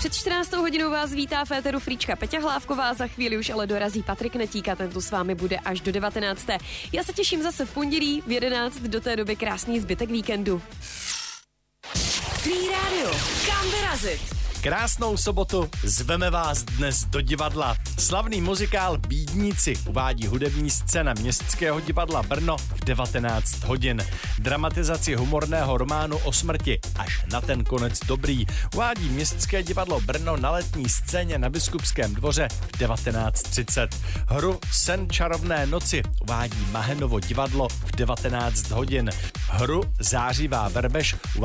Před 14. hodinou vás vítá v éteru Fríčka Peťa Hlávková, za chvíli už ale dorazí Patrik Netíka, ten tu s vámi bude až do 19. Já se těším zase v pondělí v 11, do té doby krásný zbytek víkendu. Free Radio, kam vyrazit? Krásnou sobotu, zveme vás dnes do divadla. Slavný muzikál Bídníci uvádí hudební scéna Městského divadla Brno v 19 hodin. Dramatizaci humorného románu o smrti Až na ten konec dobrý uvádí Městské divadlo Brno na letní scéně na Biskupském dvoře v 19:30. Hru Sen čarovné noci uvádí Mahenovo divadlo v 19 hodin. Hru Zářivá verbež